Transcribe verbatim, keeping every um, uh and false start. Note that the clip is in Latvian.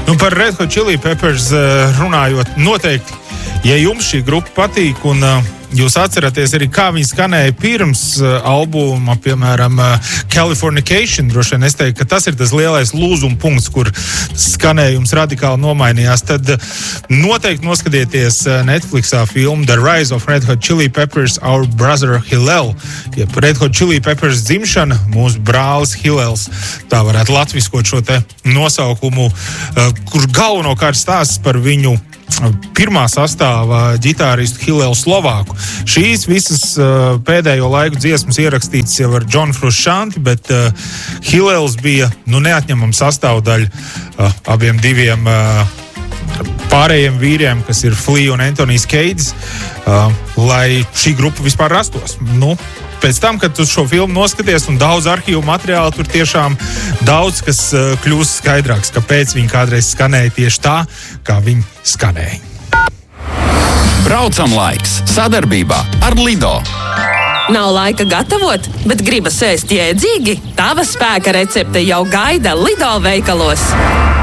Nu, par Red Hot Chili Peppers runājot, noteikti, ja jums šī grupa patīk un uh, jūs atceraties arī, kā viņi skanēja pirms uh, albuma, piemēram, uh, Californication, droši vien es teiktu, ka tas ir tas lielais lūzuma punkts, kur skanējums radikāli nomainījās, tad uh, noteikti noskatieties uh, Netflixā filmu The Rise of Red Hot Chili Peppers, Our Brother Hillel, jeb Red Hot Chili Peppers dzimšana, mūsu brālis Hillels, tā varētu latviskot šo te nosaukumu, uh, kur galvenokārt stāsts par viņu pirmā sastāvā ģitāristu Hillelu Slovāku. Šīs visas uh, pēdējo laiku dziesmas ierakstītas jau ar John Frusciante, bet uh, Hillels bija nu, neatņemama sastāvdaļa uh, abiem diviem uh, pārējiem vīriem, kas ir Flea un Anthony's Cages, uh, lai šī grupa vispār rastos. Nu, pēc tam, kad tu šo filmu noskaties un daudz arhīvu materiālu, tur tiešām daudz, kas uh, kļūst skaidrāks, kāpēc viņi kādreiz skanēja tieši tā, kā viņi skanēja. Braucam laiks sadarbībā ar Lido. Nav laika gatavot, bet gribas ēst jēdzīgi? Tava spēka recepte jau gaida Lido veikalos.